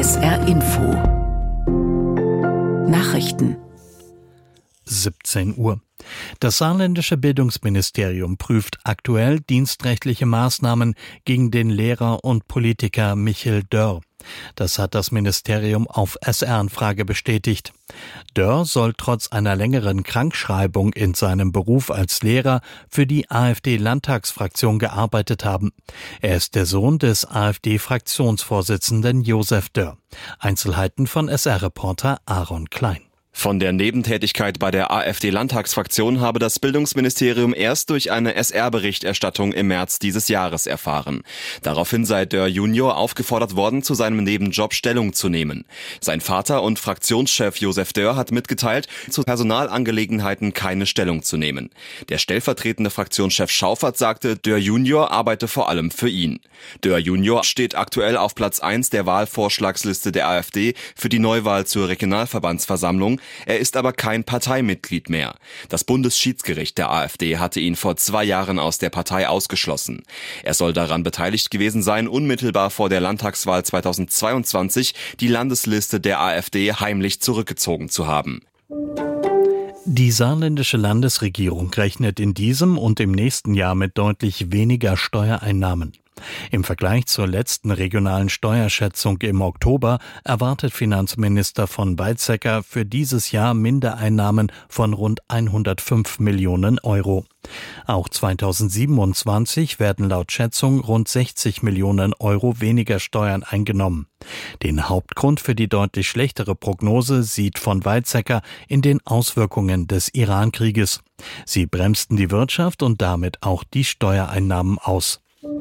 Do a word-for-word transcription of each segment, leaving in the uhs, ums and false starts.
S R Info Nachrichten siebzehn Uhr. Das saarländische Bildungsministerium prüft aktuell dienstrechtliche Maßnahmen gegen den Lehrer und Politiker Michel Dörr. Das hat das Ministerium auf S R-Anfrage bestätigt. Dörr soll trotz einer längeren Krankschreibung in seinem Beruf als Lehrer für die AfD-Landtagsfraktion gearbeitet haben. Er ist der Sohn des AfD-Fraktionsvorsitzenden Josef Dörr. Einzelheiten von S R-Reporter Aaron Klein. Von der Nebentätigkeit bei der AfD-Landtagsfraktion habe das Bildungsministerium erst durch eine S R-Berichterstattung im März dieses Jahres erfahren. Daraufhin sei Dörr Junior aufgefordert worden, zu seinem Nebenjob Stellung zu nehmen. Sein Vater und Fraktionschef Josef Dörr hat mitgeteilt, zu Personalangelegenheiten keine Stellung zu nehmen. Der stellvertretende Fraktionschef Schaufert sagte, Dörr Junior arbeite vor allem für ihn. Dörr Junior steht aktuell auf Platz eins der Wahlvorschlagsliste der AfD für die Neuwahl zur Regionalverbandsversammlung. Er ist aber kein Parteimitglied mehr. Das Bundesschiedsgericht der AfD hatte ihn vor zwei Jahren aus der Partei ausgeschlossen. Er soll daran beteiligt gewesen sein, unmittelbar vor der Landtagswahl zweitausendzweiundzwanzig die Landesliste der AfD heimlich zurückgezogen zu haben. Die saarländische Landesregierung rechnet in diesem und im nächsten Jahr mit deutlich weniger Steuereinnahmen. Im Vergleich zur letzten regionalen Steuerschätzung im Oktober erwartet Finanzminister von Weizsäcker für dieses Jahr Mindereinnahmen von rund hundertfünf Millionen Euro. Auch zweitausendsiebenundzwanzig werden laut Schätzung rund sechzig Millionen Euro weniger Steuern eingenommen. Den Hauptgrund für die deutlich schlechtere Prognose sieht von Weizsäcker in den Auswirkungen des Iran-Krieges. Sie bremsten die Wirtschaft und damit auch die Steuereinnahmen aus.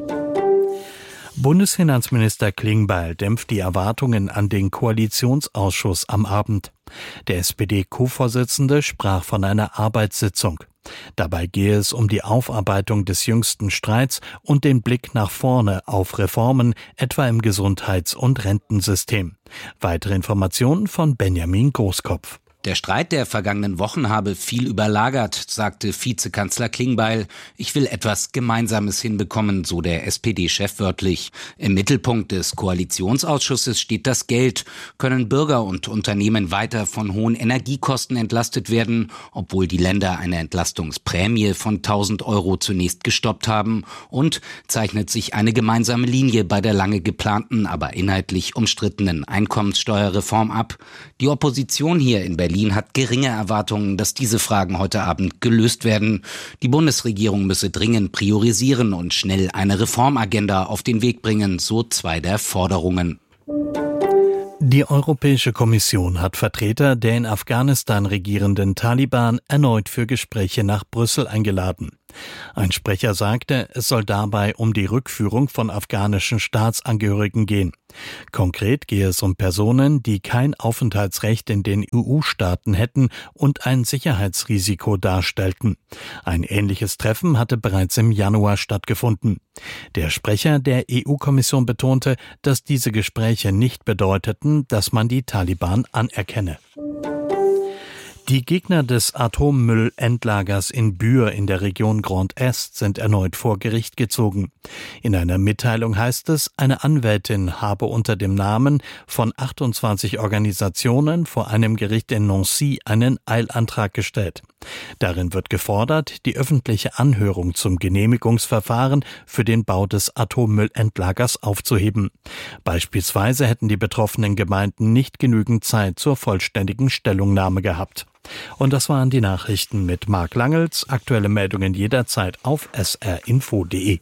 Bundesfinanzminister Klingbeil dämpft die Erwartungen an den Koalitionsausschuss am Abend. Der S P D-Co-Vorsitzende sprach von einer Arbeitssitzung. Dabei gehe es um die Aufarbeitung des jüngsten Streits und den Blick nach vorne auf Reformen, etwa im Gesundheits- und Rentensystem. Weitere Informationen von Benjamin Großkopf. Der Streit der vergangenen Wochen habe viel überlagert, sagte Vizekanzler Klingbeil. Ich will etwas Gemeinsames hinbekommen, so der S P D-Chef wörtlich. Im Mittelpunkt des Koalitionsausschusses steht das Geld. Können Bürger und Unternehmen weiter von hohen Energiekosten entlastet werden, obwohl die Länder eine Entlastungsprämie von tausend Euro zunächst gestoppt haben? Und zeichnet sich eine gemeinsame Linie bei der lange geplanten, aber inhaltlich umstrittenen Einkommenssteuerreform ab? Die Opposition hier in Berlin Berlin hat geringe Erwartungen, dass diese Fragen heute Abend gelöst werden. Die Bundesregierung müsse dringend priorisieren und schnell eine Reformagenda auf den Weg bringen, so zwei der Forderungen. Die Europäische Kommission hat Vertreter der in Afghanistan regierenden Taliban erneut für Gespräche nach Brüssel eingeladen. Ein Sprecher sagte, es soll dabei um die Rückführung von afghanischen Staatsangehörigen gehen. Konkret gehe es um Personen, die kein Aufenthaltsrecht in den E U-Staaten hätten und ein Sicherheitsrisiko darstellten. Ein ähnliches Treffen hatte bereits im Januar stattgefunden. Der Sprecher der E U-Kommission betonte, dass diese Gespräche nicht bedeuteten, dass man die Taliban anerkenne. Die Gegner des Atommüllendlagers in Bühr in der Region Grand Est sind erneut vor Gericht gezogen. In einer Mitteilung heißt es, eine Anwältin habe unter dem Namen von achtundzwanzig Organisationen vor einem Gericht in Nancy einen Eilantrag gestellt. Darin wird gefordert, die öffentliche Anhörung zum Genehmigungsverfahren für den Bau des Atommüllendlagers aufzuheben. Beispielsweise hätten die betroffenen Gemeinden nicht genügend Zeit zur vollständigen Stellungnahme gehabt. Und das waren die Nachrichten mit Marc Langels. Aktuelle Meldungen jederzeit auf s r info punkt d e.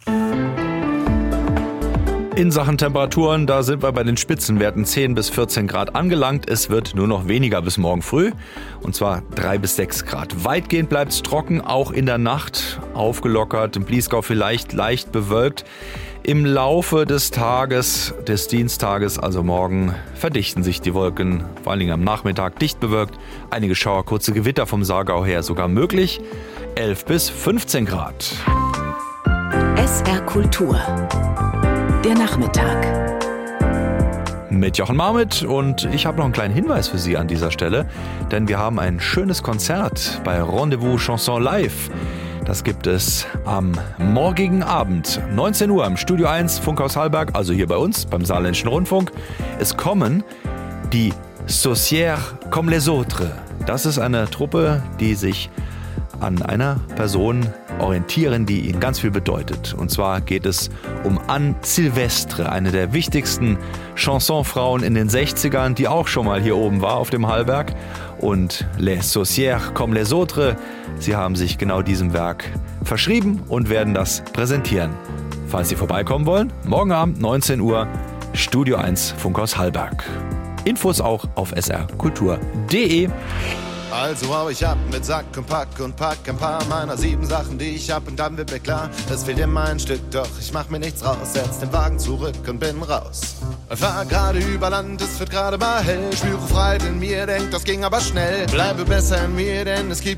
In Sachen Temperaturen, da sind wir bei den Spitzenwerten zehn bis vierzehn Grad angelangt. Es wird nur noch weniger bis morgen früh, und zwar drei bis sechs Grad. Weitgehend bleibt es trocken, auch in der Nacht aufgelockert, im Bliesgau vielleicht leicht bewölkt. Im Laufe des Tages, des Dienstages, also morgen, verdichten sich die Wolken, vor allen Dingen am Nachmittag dicht bewölkt. Einige Schauer, kurze Gewitter vom Saargau her sogar möglich. elf bis fünfzehn Grad. S R Kultur. Der Nachmittag. Mit Jochen Marmit, und ich habe noch einen kleinen Hinweis für Sie an dieser Stelle, denn wir haben ein schönes Konzert bei Rendezvous Chanson Live. Das gibt es am morgigen Abend, neunzehn Uhr im Studio eins, Funkhaus Hallberg, also hier bei uns, beim Saarländischen Rundfunk. Es kommen die Saucières comme les autres. Das ist eine Truppe, die sich an einer Person orientieren, die ihnen ganz viel bedeutet. Und zwar geht es um Anne Sylvestre, eine der wichtigsten Chansonfrauen in den sechzigern, die auch schon mal hier oben war auf dem Hallberg. Und Les Saucières comme les autres, sie haben sich genau diesem Werk verschrieben und werden das präsentieren. Falls Sie vorbeikommen wollen, morgen Abend neunzehn Uhr, Studio eins, Funkhaus Hallberg. Infos auch auf s r kultur punkt d e. Also hau ich ab mit Sack und Pack und pack ein paar meiner sieben Sachen, die ich hab, und dann wird mir klar, es fehlt immer ein Stück, doch ich mach mir nichts raus, setz den Wagen zurück und bin raus. Fahr gerade über Land, es wird gerade mal hell, spüre Freiheit in mir, denk, das ging aber schnell, bleibe besser in mir, denn es gibt